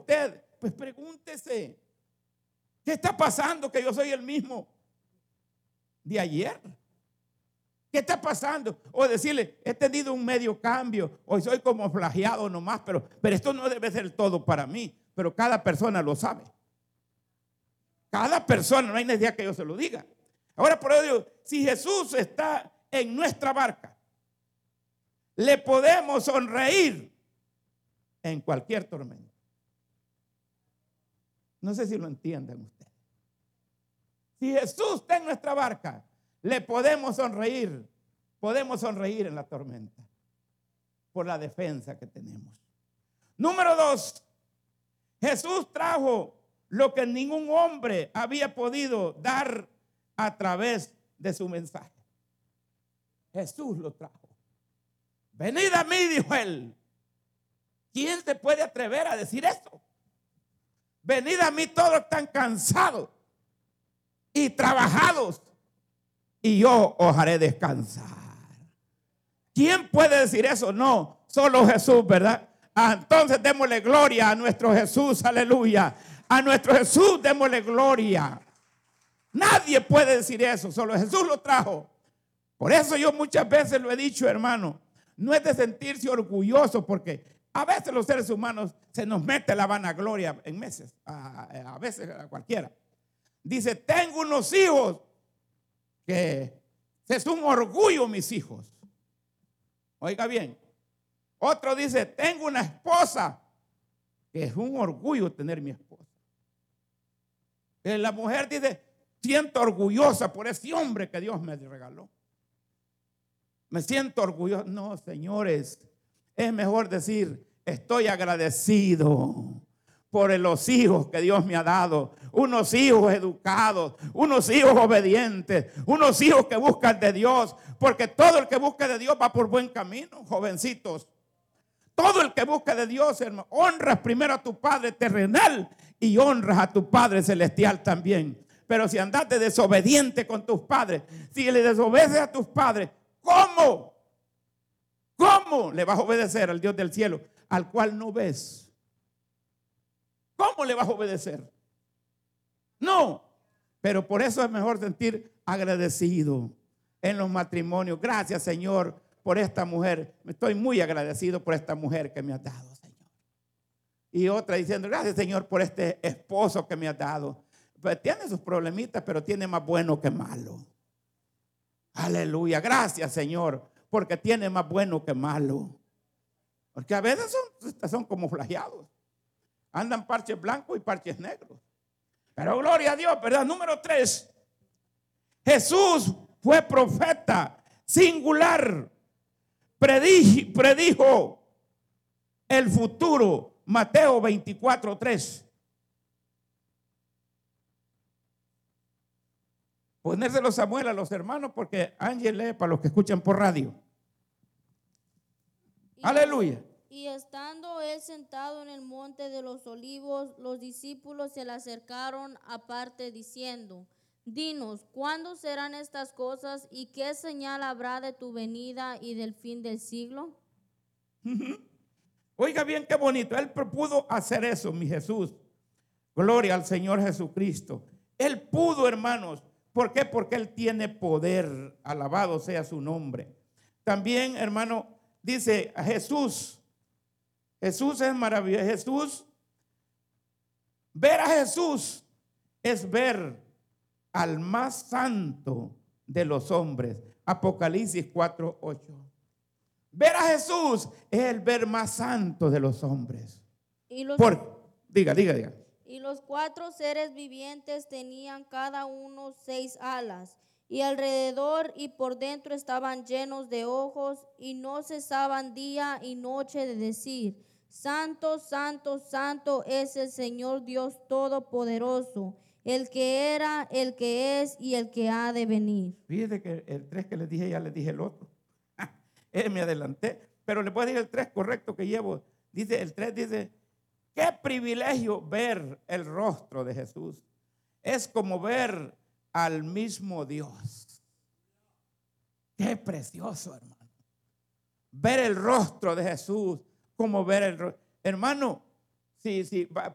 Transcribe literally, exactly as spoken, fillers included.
usted, pues pregúntese, ¿qué está pasando que yo soy el mismo de ayer? ¿Qué está pasando? O decirle, he tenido un medio cambio, hoy soy como flageado nomás, pero, pero esto no debe ser todo para mí. Pero cada persona lo sabe. Cada persona, no hay necesidad que yo se lo diga. Ahora por eso digo, si Jesús está en nuestra barca, le podemos sonreír en cualquier tormenta. No sé si lo entienden ustedes. Si Jesús está en nuestra barca, le podemos sonreír. Podemos sonreír en la tormenta por la defensa que tenemos. Número dos, Jesús trajo lo que ningún hombre había podido dar a través de su mensaje. Jesús lo trajo. Venid a mí, dijo él. ¿Quién se puede atrever a decir eso? Venid a mí todos están cansados y trabajados, y yo os haré descansar. ¿Quién puede decir eso? No, solo Jesús, ¿verdad? Ah, entonces démosle gloria a nuestro Jesús, aleluya. A nuestro Jesús démosle gloria. Nadie puede decir eso, solo Jesús lo trajo. Por eso yo muchas veces lo he dicho, hermano, no es de sentirse orgulloso, porque a veces los seres humanos se nos mete la vanagloria en meses, a, a veces a cualquiera. Dice, tengo unos hijos que es un orgullo mis hijos. Oiga bien. Otro dice, tengo una esposa que es un orgullo tener mi esposa. Y la mujer dice, siento orgullosa por ese hombre que Dios me regaló. Me siento orgulloso. No, señores, es mejor decir, estoy agradecido por los hijos que Dios me ha dado. Unos hijos educados, unos hijos obedientes, unos hijos que buscan de Dios. Porque todo el que busca de Dios va por buen camino, jovencitos. Todo el que busca de Dios, hermano, honras primero a tu Padre terrenal y honras a tu Padre celestial también. Pero si andas de desobediente con tus padres, si le desobedeces a tus padres, ¿cómo? ¿Cómo le vas a obedecer al Dios del cielo, al cual no ves? ¿Cómo le vas a obedecer? No, pero por eso es mejor sentir agradecido en los matrimonios. Gracias, Señor, por esta mujer. Estoy muy agradecido por esta mujer que me has dado, Señor. Y otra diciendo, gracias, Señor, por este esposo que me has dado. Pues tiene sus problemitas, pero tiene más bueno que malo. Aleluya, gracias, Señor, porque tiene más bueno que malo. Porque a veces son, son como flageados. Andan parches blancos y parches negros. Pero gloria a Dios, ¿verdad? Número tres. Jesús fue profeta singular. Predijo, predijo el futuro. Mateo veinticuatro, tres. Ponérselo Samuel a los hermanos, porque Ángel lee para los que escuchan por radio. Y, Aleluya. Y estando él sentado en el monte de los olivos, los discípulos se le acercaron aparte diciendo, dinos, ¿cuándo serán estas cosas y qué señal habrá de tu venida y del fin del siglo? Oiga bien qué bonito, él pudo hacer eso, mi Jesús. Gloria al Señor Jesucristo. Él pudo, hermanos. ¿Por qué? Porque él tiene poder. Alabado sea su nombre. También, hermano, dice a Jesús. Jesús es maravilloso. Jesús, ver a Jesús es ver al más santo de los hombres. Apocalipsis cuatro, ocho. Ver a Jesús es el ver más santo de los hombres. Y los, Por, diga, diga, diga. Y los cuatro seres vivientes tenían cada uno seis alas, y alrededor y por dentro estaban llenos de ojos, y no cesaban día y noche de decir, Santo, Santo, Santo es el Señor Dios Todopoderoso, el que era, el que es y el que ha de venir. Fíjese que el tres que les dije, ya les dije el otro. Eh, me adelanté, pero le puedo decir el tres correcto que llevo. Dice, el tres dice, qué privilegio ver el rostro de Jesús. Es como ver al mismo Dios. Qué precioso, hermano. Ver el rostro de Jesús, como ver el rostro. Hermano, si, si